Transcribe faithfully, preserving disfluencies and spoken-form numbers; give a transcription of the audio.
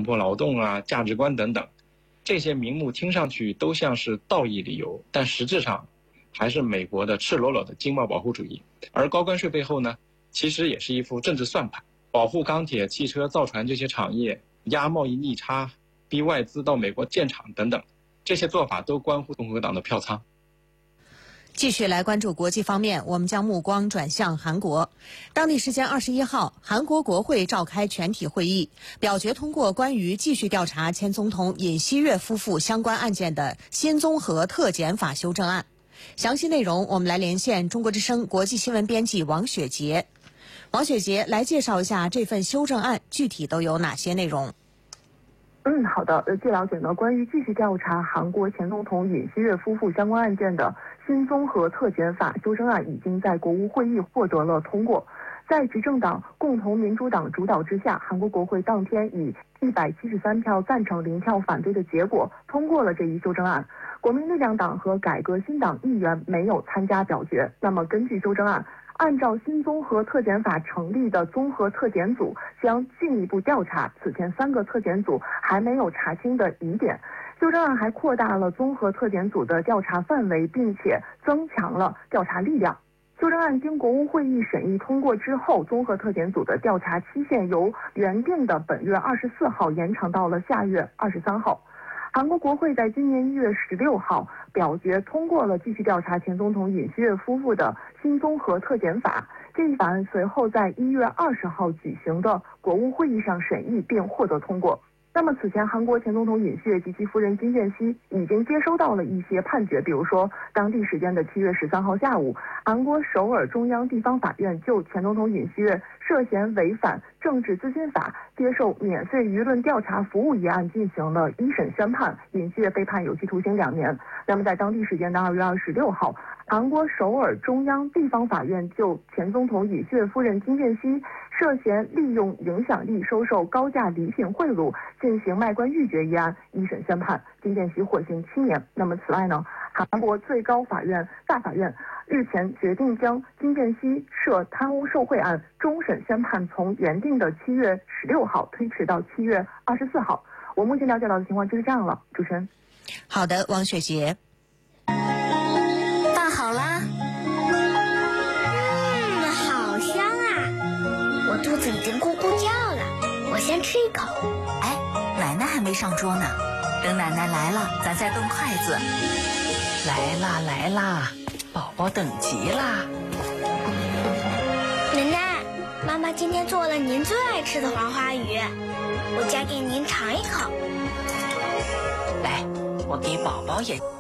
迫劳动啊、价值观等等，这些名目听上去都像是道义理由，但实质上还是美国的赤裸裸的经贸保护主义。而高关税背后呢，其实也是一副政治算盘，保护钢铁、汽车、造船这些产业，压贸易逆差，逼外资到美国建厂等等，这些做法都关乎共和党的票仓。 继续来关注国际方面，我们将目光转向韩国。当地时间二十一号，韩国国会召开全体会议，表决通过关于继续调查前总统尹锡悦夫妇相关案件的新综合特检法修正案。详细内容，我们来连线中国之声国际新闻编辑王雪杰。王雪杰来介绍一下这份修正案具体都有哪些内容。 嗯，好的。呃，据了解呢，关于继续调查韩国前总统尹锡悦夫妇相关案件的新综合特检法修正案已经在国务会议获得了通过。在执政党共同民主党主导之下，韩国国会当天以一百七十三票赞成、零票反对的结果通过了这一修正案。国民力量党和改革新党议员没有参加表决。那么根据修正案，按照新综合特检法成立的综合特检组将进一步调查此前三个特检组还没有查清的疑点。修正案还扩大了综合特检组的调查范围，并且增强了调查力量。修正案经国务会议审议通过之后，综合特检组的调查期限由原定的本月二十四号延长到了下月二十三号。韩国国会在今年一月十六号表决通过了继续调查前总统尹锡悦夫妇的新综合特检法。这一法案随后在一月二十号举行的国务会议上审议并获得通过。那么此前韩国前总统尹锡悦及其夫人金建熙已经接收到了一些判决，比如说当地时间的七月十三号下午，韩国首尔中央地方法院就前总统尹锡悦涉嫌违反政治资金法接受免费舆论调查服务一案进行了一审宣判，尹锡悦被判有期徒刑两年。那么在当地时间的二月二十六号，韩国首尔中央地方法院就前总统尹锡悦夫人金建熙涉嫌利用影响力收受高价礼品贿赂进行卖官鬻爵一案一审宣判，金建熙获刑七年。那么此外呢，韩国最高法院大法院日前决定将金建熙涉贪污受贿案终审宣判从原定的七月十六号推迟到七月二十四号。我目前了解到的情况就是这样了，主持人。 好的，王雪杰。 饭好啦。 嗯，好香啊！我肚子已经咕咕叫了，我先吃一口。 哎，奶奶还没上桌呢，等奶奶来了，咱再动筷子。 来啦来啦，宝宝等急啦。 奶奶，妈妈今天做了您最爱吃的黄花鱼，我夹给您尝一口。 来，我给宝宝也。